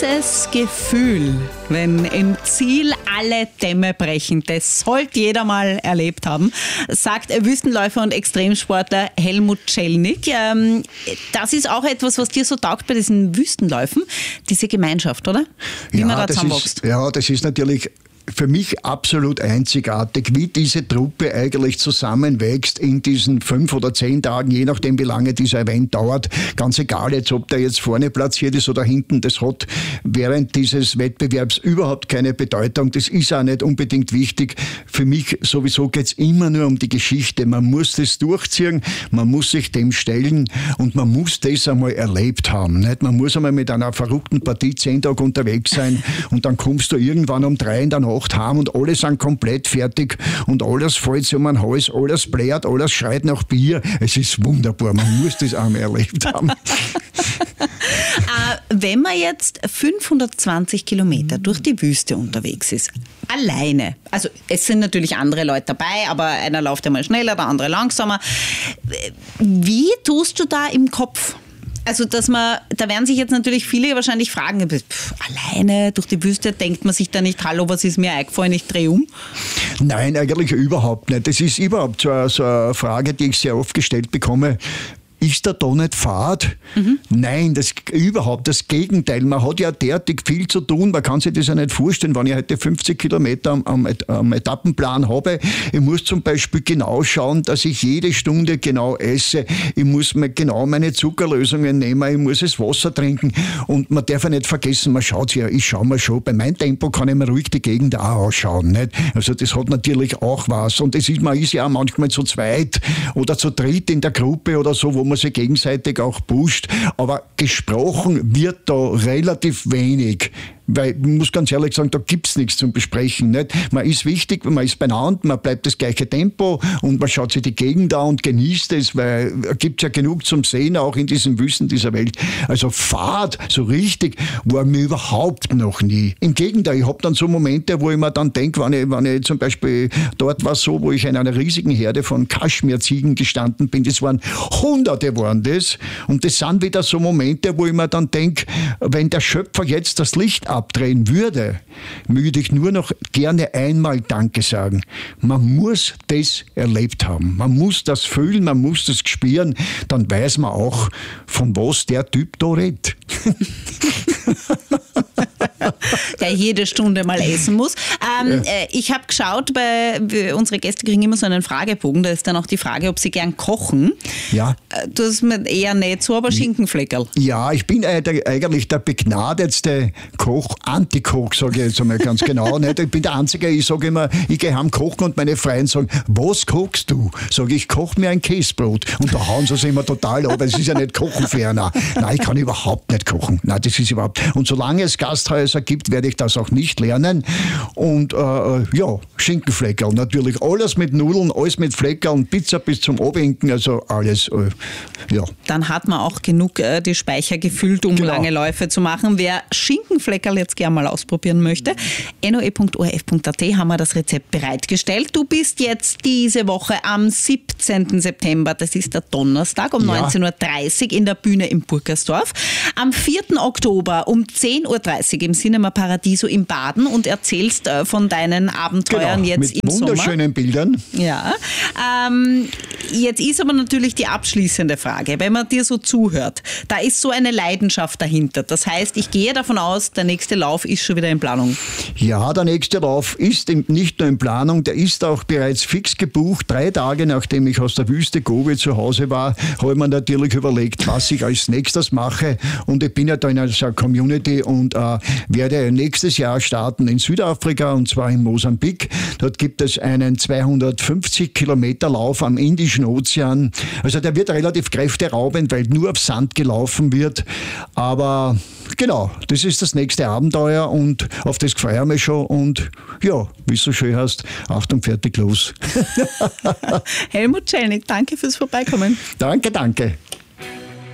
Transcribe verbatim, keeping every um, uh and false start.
Dieses Gefühl, wenn im Ziel alle Dämme brechen, das sollte jeder mal erlebt haben, sagt Wüstenläufer und Extremsportler Helmut Celnik. Ähm, das ist auch etwas, was dir so taugt bei diesen Wüstenläufen, diese Gemeinschaft, oder? Wie ja, man da das zusammenwächst. ist, ja, das ist natürlich für mich absolut einzigartig, wie diese Truppe eigentlich zusammenwächst in diesen fünf oder zehn Tagen, je nachdem wie lange dieser Event dauert. Ganz egal jetzt, ob der jetzt vorne platziert ist oder hinten, das hat während dieses Wettbewerbs überhaupt keine Bedeutung. Das ist auch nicht unbedingt wichtig. Für mich sowieso geht es immer nur um die Geschichte. Man muss das durchziehen, man muss sich dem stellen und man muss das einmal erlebt haben. Nicht? Man muss einmal mit einer verrückten Partie zehn Tage unterwegs sein und dann kommst du irgendwann um drei in der Nacht haben und alle sind komplett fertig und alles fällt sich um den Hals, alles blärt, alles schreit nach Bier. Es ist wunderbar, man muss das einmal erlebt haben. äh, wenn man jetzt fünfhundertzwanzig Kilometer durch die Wüste unterwegs ist, alleine, also es sind natürlich andere Leute dabei, aber einer läuft einmal schneller, der andere langsamer. Wie tust du da im Kopf? Also, dass man, da werden sich jetzt natürlich viele wahrscheinlich fragen, pff, alleine durch die Wüste, denkt man sich da nicht, hallo, was ist mir eingefallen, ich drehe um? Nein, eigentlich überhaupt nicht. Das ist überhaupt so eine, so eine Frage, die ich sehr oft gestellt bekomme. Ist da da nicht Fahrt? Mhm. Nein, das überhaupt das Gegenteil. Man hat ja derartig viel zu tun, man kann sich das ja nicht vorstellen, wenn ich heute fünfzig Kilometer am, am, am Etappenplan habe. Ich muss zum Beispiel genau schauen, dass ich jede Stunde genau esse. Ich muss mir genau meine Zuckerlösungen nehmen, ich muss das Wasser trinken und man darf ja nicht vergessen, man schaut sich ja, ich schaue mir schon, bei meinem Tempo kann ich mir ruhig die Gegend auch anschauen. Nicht? Also das hat natürlich auch was und das ist, man ist ja auch manchmal zu zweit oder zu dritt in der Gruppe oder so, wo man sich gegenseitig auch pusht, aber gesprochen wird da relativ wenig. Weil, ich muss ganz ehrlich sagen, da gibt's nichts zum Besprechen. Nicht? Man ist wichtig, man ist beieinander, man bleibt das gleiche Tempo und man schaut sich die Gegend an und genießt es, weil es gibt ja genug zum Sehen, auch in diesen Wüsten dieser Welt. Also Fahrt, so richtig, war mir überhaupt noch nie. Im Gegenteil, ich habe dann so Momente, wo ich mir dann denke, wenn ich, wenn ich zum Beispiel, dort war es so, wo ich in einer riesigen Herde von Kaschmirziegen gestanden bin, das waren Hunderte waren das und das sind wieder so Momente, wo ich mir dann denke, wenn der Schöpfer jetzt das Licht abdrehen würde, würde ich nur noch gerne einmal Danke sagen. Man muss das erlebt haben. Man muss das fühlen, man muss das spüren. Dann weiß man auch, von was der Typ da redet. Der jede Stunde mal essen muss. Ähm, ja. Ich habe geschaut, bei, unsere Gäste kriegen immer so einen Fragebogen, da ist dann auch die Frage, ob sie gern kochen. Ja. Du hast mir eher nicht so, aber Schinkenfleckerl. Ja, ich bin eigentlich der begnadetste Koch, Antikoch, sage ich jetzt einmal ganz genau. Nicht? Ich bin der Einzige, ich sage immer, ich gehe heim kochen und meine Freunde sagen, was kochst du? Sage ich, koch mir ein Käsebrot. Und da hauen sie sich immer total ab, weil es ist ja nicht kochen für einer. Nein, ich kann überhaupt nicht kochen. Nein, das ist überhaupt. Und solange es Gasthäuser gibt, werde ich das auch nicht lernen. Und äh, ja, Schinkenfleckerl natürlich. Alles mit Nudeln, alles mit Fleckerl, Pizza bis zum Abwinken, also alles, äh, ja. Dann hat man auch genug äh, die Speicher gefüllt, um genau. lange Läufe zu machen. Wer Schinkenfleckerl jetzt gerne mal ausprobieren möchte, n o e punkt o r f punkt a t haben wir das Rezept bereitgestellt. Du bist jetzt diese Woche am siebzehnten September, das ist der Donnerstag, um ja. neunzehn Uhr dreißig in der Bühne im Burgersdorf. Am vierten Oktober um zehn Uhr dreißig im Cinema Paradiso in Baden und erzählst äh, von deinen Abenteuern genau, jetzt im Sommer. Mit wunderschönen Bildern. Ja. Ähm, jetzt ist aber natürlich die abschließende Frage, wenn man dir so zuhört, da ist so eine Leidenschaft dahinter. Das heißt, ich gehe davon aus, der nächste Lauf ist schon wieder in Planung. Ja, der nächste Lauf ist nicht nur in Planung, der ist auch bereits fix gebucht. Drei Tage nachdem ich aus der Wüste Gobi zu Hause war, habe ich mir natürlich überlegt, was ich als nächstes mache. Und ich bin ja da in einer Community und äh, werde nächstes Jahr starten in Südafrika und zwar in Mosambik. Dort gibt es einen zweihundertfünfzig Kilometer Lauf am Indischen Ozean. Also der wird relativ kräfteraubend, weil nur auf Sand gelaufen wird. Aber genau, das ist das nächste Abenteuer und auf das freue ich mich schon. Und ja, wie es so schön heißt, Achtung, fertig, los. Helmut Celnik, danke fürs Vorbeikommen. Danke, danke.